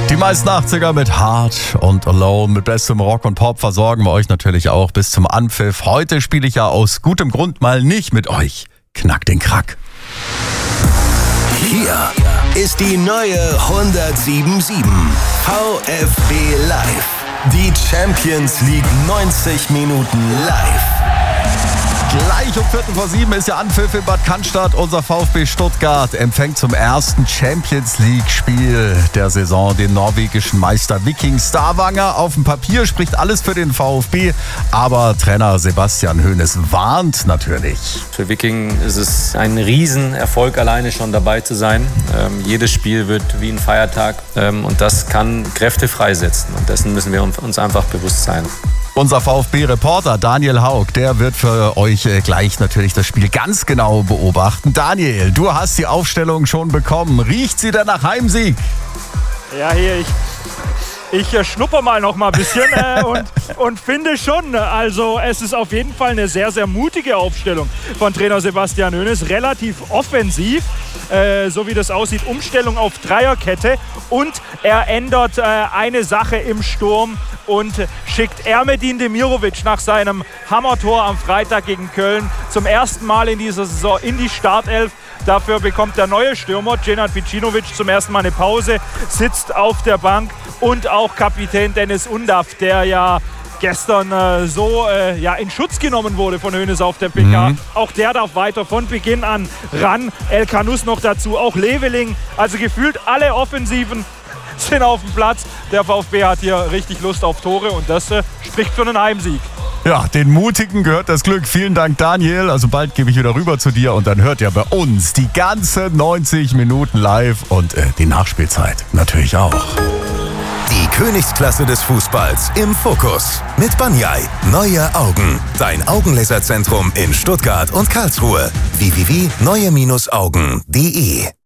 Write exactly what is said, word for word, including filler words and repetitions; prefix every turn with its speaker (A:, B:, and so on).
A: Die meisten achtziger mit Hard und Alone, mit bestem Rock und Pop versorgen wir euch natürlich auch bis zum Anpfiff. Heute spiele ich ja aus gutem Grund mal nicht mit euch. Knack den Krack.
B: Hier ist die neue hundertsieben Komma sieben VfB Live. Die Champions League neunzig Minuten live.
A: Gleich um Viertel vor sieben ist ja Anpfiff in Bad Cannstatt. Unser VfB Stuttgart empfängt zum ersten Champions League-Spiel der Saison den norwegischen Meister Viking Stavanger. Auf dem Papier spricht alles für den VfB, aber Trainer Sebastian Hoeneß warnt natürlich.
C: Für Viking ist es ein Riesenerfolg, alleine schon dabei zu sein. Ähm, jedes Spiel wird wie ein Feiertag ähm, und das kann Kräfte freisetzen und dessen müssen wir uns einfach bewusst sein.
A: Unser VfB-Reporter Daniel Haug, der wird für euch gleich natürlich das Spiel ganz genau beobachten. Daniel, du hast die Aufstellung schon bekommen. Riecht sie denn nach Heimsieg?
D: Ja, hier, ich, ich äh, schnupper mal noch mal ein bisschen äh, und, und finde schon, also es ist auf jeden Fall eine sehr, sehr mutige Aufstellung von Trainer Sebastian Hoeneß. Relativ offensiv, äh, so wie das aussieht, Umstellung auf Dreierkette und er ändert äh, eine Sache im Sturm und schickt Ermedin Demirovic nach seinem Hammertor am Freitag gegen Köln zum ersten Mal in dieser Saison in die Startelf. Dafür bekommt der neue Stürmer Nenad Vicinovic zum ersten Mal eine Pause, sitzt auf der Bank und auch Kapitän Dennis Undav, der ja gestern äh, so äh, ja, in Schutz genommen wurde von Hoeneß auf der P K. Mhm. Auch der darf weiter von Beginn an ran. El Kanous noch dazu, auch Leveling. Also gefühlt alle Offensiven sind auf dem Platz. Der VfB hat hier richtig Lust auf Tore und das äh, spricht für einen Heimsieg.
A: Ja, den Mutigen gehört das Glück. Vielen Dank, Daniel. Also bald gebe ich wieder rüber zu dir und dann hört ihr bei uns die ganze neunzig Minuten live und äh, die Nachspielzeit natürlich auch.
B: Die Königsklasse des Fußballs im Fokus. Mit Banyai. Neue Augen. Dein Augenlaserzentrum in Stuttgart und Karlsruhe. w w w punkt neue Augen punkt de